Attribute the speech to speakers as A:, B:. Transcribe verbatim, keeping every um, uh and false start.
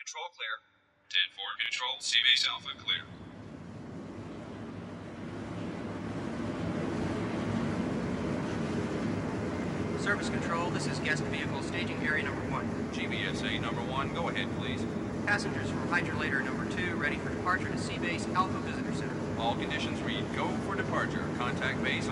A: Control clear. ten four Control, C-Base Alpha clear.
B: Service Control, this is guest vehicle staging area number one.
C: G B S A number one, go ahead, please.
B: Passengers from hydrolator number two, ready for departure to C-Base Alpha Visitor Center.
C: All conditions read go for departure. Contact base